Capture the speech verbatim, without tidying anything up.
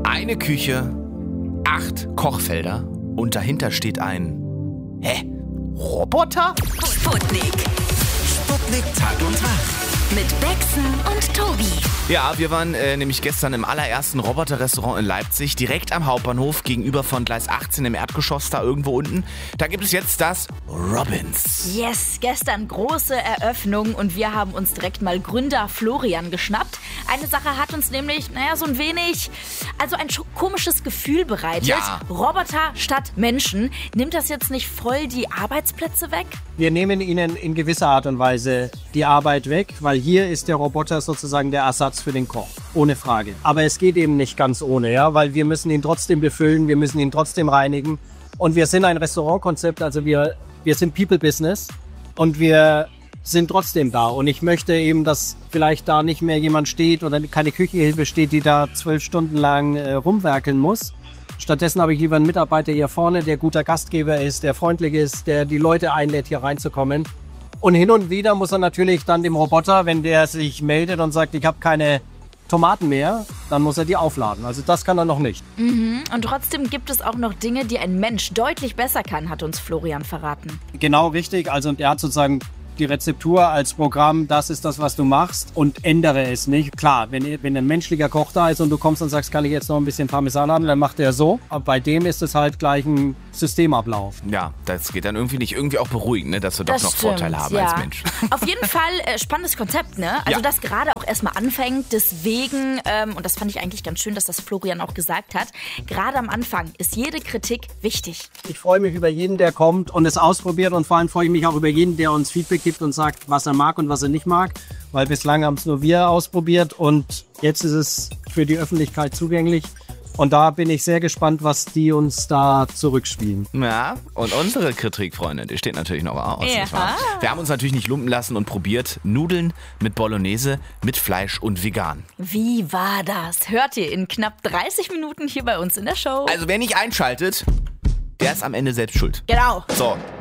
Eine Küche, acht Kochfelder und dahinter steht ein... Hä? Roboter? Sputnik. Sputnik Tag und Tag. Mit Bexen und Tobi. Ja, wir waren äh, nämlich gestern im allerersten Roboter-Restaurant in Leipzig, direkt am Hauptbahnhof, gegenüber von Gleis achtzehn im Erdgeschoss, da irgendwo unten. Da gibt es jetzt das Robins. Yes, gestern große Eröffnung und wir haben uns direkt mal Gründer Florian geschnappt. Eine Sache hat uns nämlich, naja, so ein wenig, also ein komisches Gefühl bereitet. Ja. Roboter statt Menschen. Nimmt das jetzt nicht voll die Arbeitsplätze weg? Wir nehmen ihnen in gewisser Art und Weise die Arbeit weg, weil hier ist der Roboter sozusagen der Ersatz für den Koch, ohne Frage. Aber es geht eben nicht ganz ohne, ja, weil wir müssen ihn trotzdem befüllen, wir müssen ihn trotzdem reinigen. Und wir sind ein Restaurantkonzept, also wir, wir sind People-Business und wir sind trotzdem da. Und ich möchte eben, dass vielleicht da nicht mehr jemand steht oder keine Küchenhilfe steht, die da zwölf Stunden lang äh, rumwerkeln muss. Stattdessen habe ich lieber einen Mitarbeiter hier vorne, der guter Gastgeber ist, der freundlich ist, der die Leute einlädt, hier reinzukommen. Und hin und wieder muss er natürlich dann dem Roboter, wenn der sich meldet und sagt, ich habe keine Tomaten mehr, dann muss er die aufladen. Also das kann er noch nicht. Mhm. Und trotzdem gibt es auch noch Dinge, die ein Mensch deutlich besser kann, hat uns Florian verraten. Genau richtig. Also er hat sozusagen die Rezeptur als Programm, das ist das, was du machst und ändere es nicht. Klar, wenn, wenn ein menschlicher Koch da ist und du kommst und sagst, kann ich jetzt noch ein bisschen Parmesan haben, dann macht er so. Aber bei dem ist es halt gleich ein Systemablauf. Ja, das geht dann irgendwie nicht. Irgendwie auch beruhigend, ne, dass wir Das doch noch stimmt, Vorteile haben ja. als Mensch. Auf jeden Fall äh, spannendes Konzept, ne? Also Ja. das gerade auch erstmal anfängt, deswegen, ähm, und das fand ich eigentlich ganz schön, dass das Florian auch gesagt hat, gerade am Anfang ist jede Kritik wichtig. Ich freue mich über jeden, der kommt und es ausprobiert und vor allem freue ich mich auch über jeden, der uns Feedback gibt und sagt, was er mag und was er nicht mag, weil bislang haben es nur wir ausprobiert und jetzt ist es für die Öffentlichkeit zugänglich. Und da bin ich sehr gespannt, was die uns da zurückspielen. Ja, und unsere Kritik, Freunde, die steht natürlich noch aus. Ja. Nicht wahr? Wir haben uns natürlich nicht lumpen lassen und probiert Nudeln mit Bolognese, mit Fleisch und vegan. Wie war das? Hört ihr in knapp dreißig Minuten hier bei uns in der Show. Also wer nicht einschaltet, der ist am Ende selbst schuld. Genau. So,